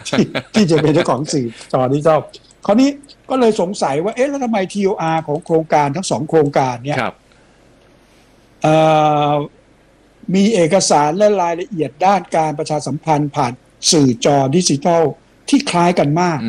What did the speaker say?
ที่จะเป็นเจ้าของสื่อจอดิจิทัลคราวนี้ก็เลยสงสัยว่าเอ๊ะแล้วทำไม TOR ของโครงการทั้ง2โครงการเนี่ยมีเอกสารและรายละเอียดด้านการประชาสัมพันธ์ผ่านสื่อจอดิจิทัลที่คล้ายกันมาก